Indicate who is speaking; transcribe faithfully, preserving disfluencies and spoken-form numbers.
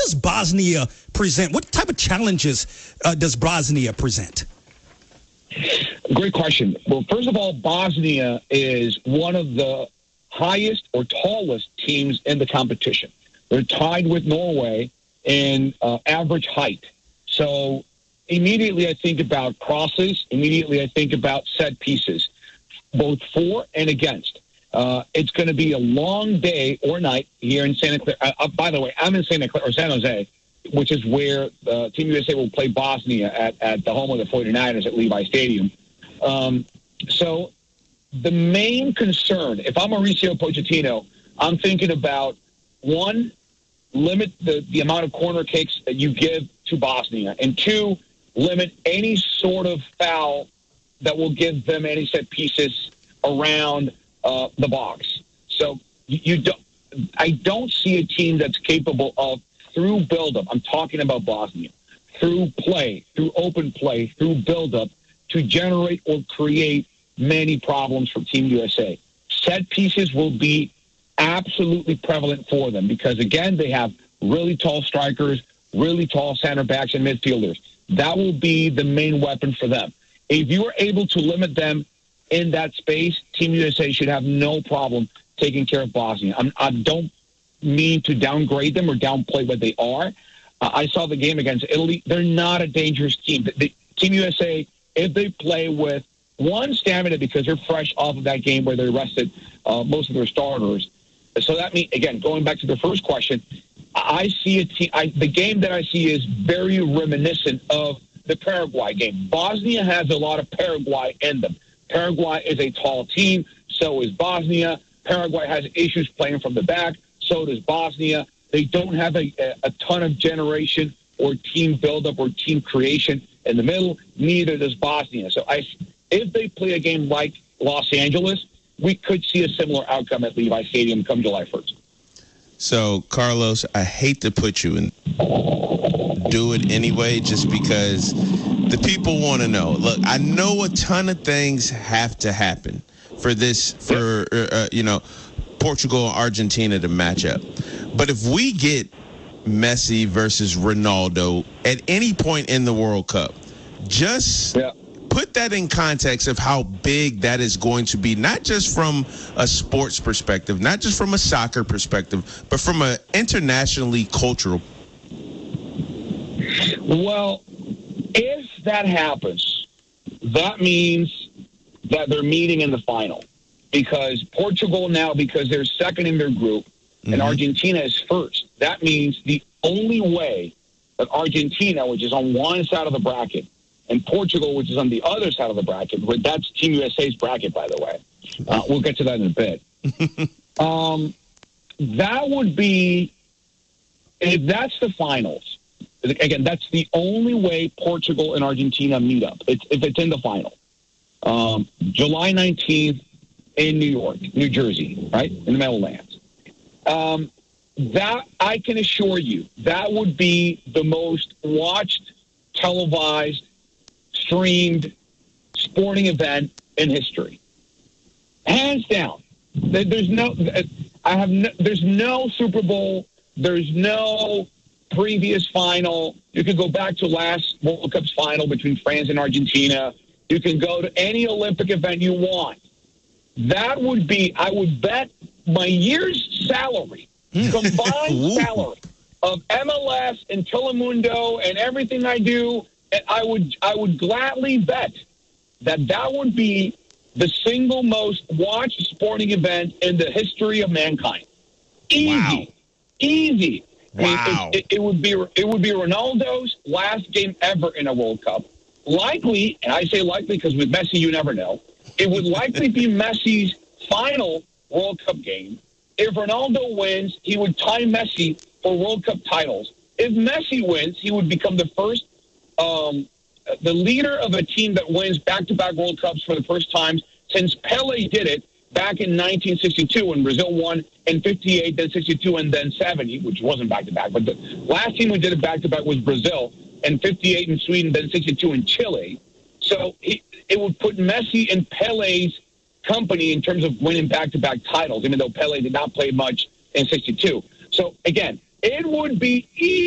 Speaker 1: does Bosnia present? What type of challenges uh, does Bosnia present?
Speaker 2: Great question. Well, first of all, Bosnia is one of the highest or tallest teams in the competition. They're tied with Norway in uh, average height. So immediately I think about crosses. Immediately I think about set pieces, both for and against. Uh, it's going to be a long day or night here in Santa Clara. Uh, uh, by the way, I'm in Santa Clara, or San Jose, which is where uh, Team U S A will play Bosnia at, at the home of the forty-niners at Levi Stadium. Um, so the main concern, if I'm Mauricio Pochettino, I'm thinking about, one, limit the, the amount of corner kicks that you give to Bosnia, and two, limit any sort of foul that will give them any set pieces around uh, the box. So you, you don't, I don't see a team that's capable of, through buildup, I'm talking about Bosnia, through play, through open play, through buildup, to generate or create many problems for Team U S A. Set pieces will be absolutely prevalent for them because, again, they have really tall strikers, really tall center backs and midfielders. That will be the main weapon for them. If you are able to limit them in that space, Team U S A should have no problem taking care of Bosnia. I'm, I don't mean to downgrade them or downplay what they are. Uh, I saw the game against Italy. They're not a dangerous team. The, the, Team U S A, if they play with one stamina because they're fresh off of that game where they rested uh, most of their starters. So that means, again, going back to the first question, I see a team. I, the game that I see is very reminiscent of the Paraguay game. Bosnia has a lot of Paraguay in them. Paraguay is a tall team. So is Bosnia. Paraguay has issues playing from the back. So does Bosnia. They don't have a, a ton of generation or team buildup or team creation in the middle. Neither does Bosnia. So I, if they play a game like Los Angeles, we could see a similar outcome at Levi Stadium come July first.
Speaker 3: So, Carlos, I hate to put you in, do it anyway, just because the people want to know. Look, I know a ton of things have to happen for this, for, uh, you know, Portugal and Argentina to match up. But if we get Messi versus Ronaldo at any point in the World Cup, just yeah. put that in context of how big that is going to be, not just from a sports perspective, not just from a soccer perspective, but from an internationally cultural.
Speaker 2: Well, if that happens, that means that they're meeting in the final. Because Portugal now, because they're second in their group, mm-hmm. and Argentina is first. That means the only way that Argentina, which is on one side of the bracket, and Portugal, which is on the other side of the bracket, where that's Team U S A's bracket, by the way. Uh, we'll get to that in a bit. um, that would be, if that's the finals, again, that's the only way Portugal and Argentina meet up, it's, if it's in the final. Um, July nineteenth in New York, New Jersey, right, in the Meadowlands. Um, that, I can assure you, that would be the most watched, televised, streamed sporting event in history, hands down. There's no, I have, no, there's no Super Bowl, there's no previous final. You could go back to last World Cup's final between France and Argentina. You can go to any Olympic event you want. That would be, I would bet my year's salary, combined salary of M L S and Telemundo and everything I do. And I would I would gladly bet that that would be the single most watched sporting event in the history of mankind. Easy, wow. easy.
Speaker 3: Wow.
Speaker 2: I mean, it, it, it would be it would be Ronaldo's last game ever in a World Cup. Likely, and I say likely because with Messi you never know. It would likely be Messi's final World Cup game. If Ronaldo wins, he would tie Messi for World Cup titles. If Messi wins, he would become the first. Um, the leader of a team that wins back-to-back World Cups for the first time since Pelé did it back in nineteen sixty-two when Brazil won in fifty-eight, then sixty-two, and then seventy, which wasn't back-to-back. But the last team who did it back-to-back was Brazil, and fifty-eight in Sweden, then sixty-two in Chile. So it, it would put Messi in Pelé's company in terms of winning back-to-back titles, even though Pelé did not play much in sixty-two. So, again, it would be easy.